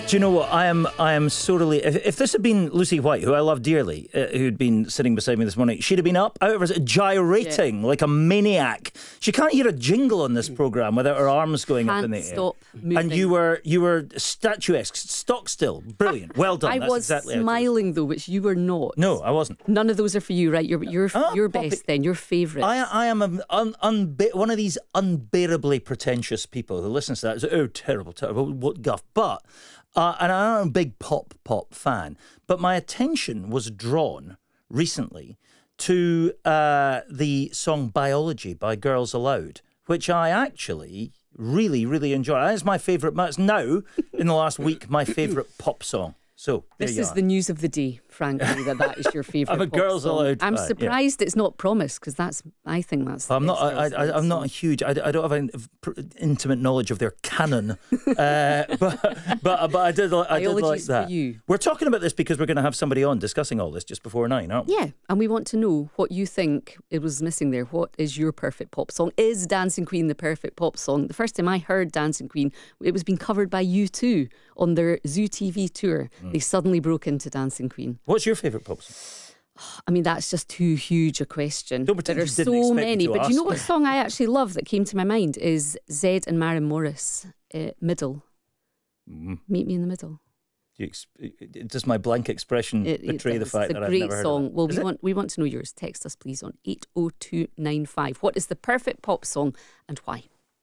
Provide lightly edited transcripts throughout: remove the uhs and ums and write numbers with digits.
Do you know what? I am sorely. If this had been Lucy White, who I love dearly, who'd been sitting beside me this morning, she'd have been up out of her gyrating like a maniac. She can't hear a jingle on this programme without her arms going up in the air. Stop moving. And you were statuesque, stock still, brilliant. Well done. I That's was exactly smiling though, which you were not. No, I wasn't. None of those are for you, right? Your best then, your favourite. I am one of these unbearably pretentious people who listens to that and says, oh, terrible, what guff. But, and I'm a big pop fan, but my attention was drawn recently to the song Biology by Girls Aloud, which I actually really, really enjoy. It's my favourite, it's now, in the last week, my favourite pop song. So this is the news of the day, frankly, that is your favourite. I'm a pop Girls song. Aloud. I'm surprised it's not Promise, because I think that's. I'm not. I'm not a huge. I don't have an intimate knowledge of their canon, but I did like that. For you. We're talking about this because we're going to have somebody on discussing all this just before 9, aren't we? Yeah, and we want to know what you think it was missing there. What is your perfect pop song? Is Dancing Queen the perfect pop song? The first time I heard Dancing Queen, it was being covered by U2 on their Zoo TV tour. They suddenly broke into Dancing Queen. What's your favourite pop song? I mean, that's just too huge a question. Don't pretend there are you didn't so expect me many. to But ask. you know what song I actually love that came to my mind is Zed and Maren Morris, Middle. Meet Me in the Middle. Does my blank expression betray the fact that I've never heard It's a great song. of it? Well, we want to know yours. Text us, please, on 80295. What is the perfect pop song and why?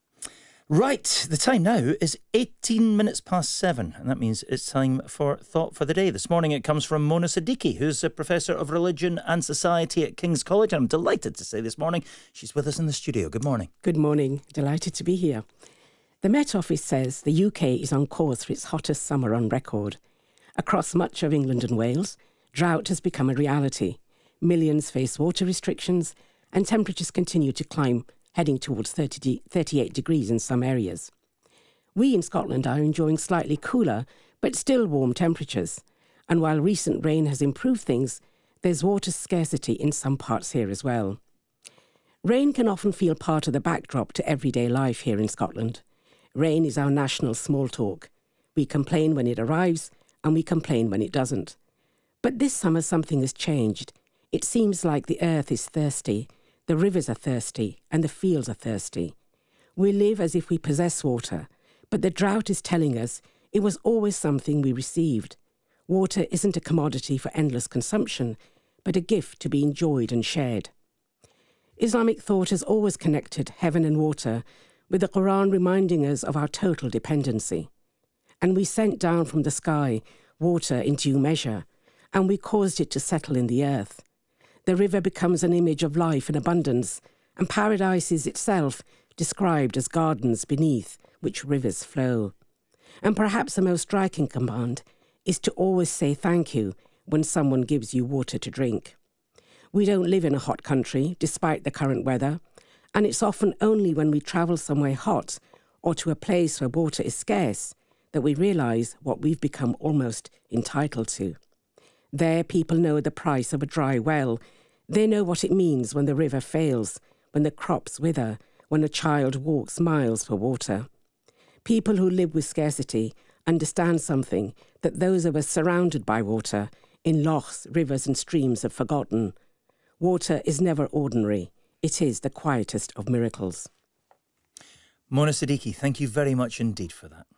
Right, the time now is 18 minutes past 7, and that means it's time for Thought for the Day. This morning it comes from Mona Siddiqui, who's a Professor of Religion and Society at King's College. And I'm delighted to say this morning she's with us in the studio. Good morning. Good morning. Delighted to be here. The Met Office says the UK is on course for its hottest summer on record. Across much of England and Wales, drought has become a reality. Millions face water restrictions and temperatures continue to climb, heading towards 38 degrees in some areas. We in Scotland are enjoying slightly cooler, but still warm temperatures. And while recent rain has improved things, there's water scarcity in some parts here as well. Rain can often feel part of the backdrop to everyday life here in Scotland. Rain is our national small talk. We complain when it arrives, and we complain when it doesn't. But this summer something has changed. It seems like the earth is thirsty, the rivers are thirsty, and the fields are thirsty. We live as if we possess water, but the drought is telling us it was always something we received. Water isn't a commodity for endless consumption, but a gift to be enjoyed and shared. Islamic thought has always connected heaven and water, with the Quran reminding us of our total dependency. And we sent down from the sky water in due measure, and we caused it to settle in the earth. The river becomes an image of life and abundance, and paradise is itself described as gardens beneath which rivers flow. And perhaps the most striking command is to always say thank you when someone gives you water to drink. We don't live in a hot country, despite the current weather, and it's often only when we travel somewhere hot or to a place where water is scarce that we realise what we've become almost entitled to. There, people know the price of a dry well. They know what it means when the river fails, when the crops wither, when a child walks miles for water. People who live with scarcity understand something that those of us surrounded by water, in lochs, rivers and streams, have forgotten. Water is never ordinary. It is the quietest of miracles. Mona Siddiqui, thank you very much indeed for that.